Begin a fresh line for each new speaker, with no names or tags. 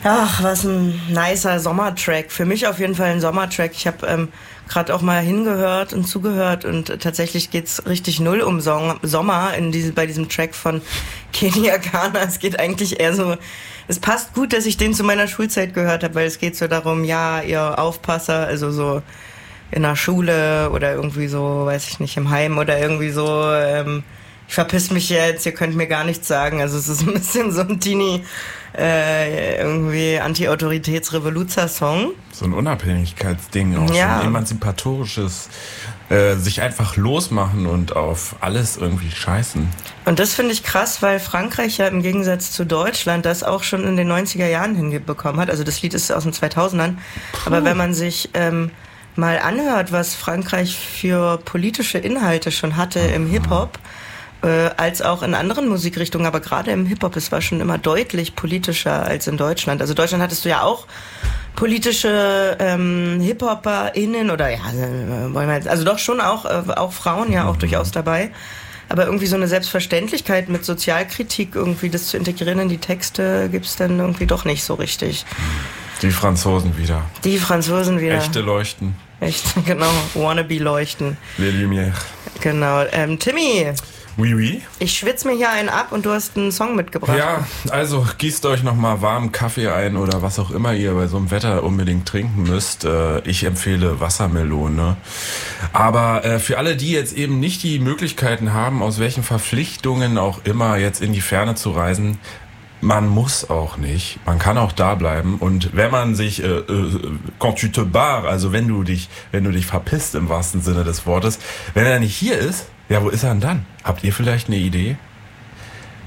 Ach, was ein nicer Sommertrack. Für mich auf jeden Fall ein Sommertrack. Ich habe gerade auch mal hingehört und zugehört und tatsächlich geht's richtig null um Sommer bei diesem Track von Kenya Ghana. Es geht eigentlich eher so, es passt gut, dass ich den zu meiner Schulzeit gehört habe, weil es geht so darum, ja, ihr Aufpasser, also so in der Schule oder irgendwie so, weiß ich nicht, im Heim oder irgendwie so, ich verpiss mich jetzt, ihr könnt mir gar nichts sagen. Also es ist ein bisschen so ein Teenie, irgendwie Anti-Autoritäts-Revoluzer-Song.
So ein Unabhängigkeitsding, auch
ja.
So ein emanzipatorisches, sich einfach losmachen und auf alles irgendwie scheißen.
Und das finde ich krass, weil Frankreich ja im Gegensatz zu Deutschland das auch schon in den 90er Jahren hinbekommen hat. Also das Lied ist aus den 2000ern. Aber wenn man sich mal anhört, was Frankreich für politische Inhalte schon hatte im Hip-Hop, als auch in anderen Musikrichtungen, aber gerade im Hip-Hop, es war schon immer deutlich politischer als in Deutschland. Also in Deutschland hattest du ja auch politische HipHopperInnen oder ja, also doch schon auch Frauen ja auch durchaus dabei. Aber irgendwie so eine Selbstverständlichkeit mit Sozialkritik, irgendwie das zu integrieren in die Texte, gibt's dann irgendwie doch nicht so richtig.
Die Franzosen wieder.
Echte
Leuchten.
Echt, genau. Wannabe-Leuchten.
Les Lumières.
Genau. Timmy.
Oui, oui.
Ich schwitze mir hier einen ab und du hast einen Song mitgebracht.
Ja, also gießt euch nochmal warmen Kaffee ein oder was auch immer ihr bei so einem Wetter unbedingt trinken müsst. Ich empfehle Wassermelone. Aber für alle, die jetzt eben nicht die Möglichkeiten haben, aus welchen Verpflichtungen auch immer jetzt in die Ferne zu reisen, man muss auch nicht. Man kann auch da bleiben. Und wenn man sich, quand tu te barres, also wenn du dich verpisst im wahrsten Sinne des Wortes, wenn er nicht hier ist, ja, wo ist er denn dann? Habt ihr vielleicht eine Idee?